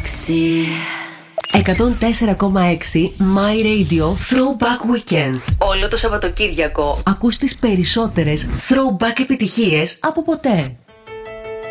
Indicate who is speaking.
Speaker 1: 104,6 My Radio Throwback Weekend. Όλο το Σαββατοκύριακο ακούς τις περισσότερες throwback επιτυχίες από ποτέ.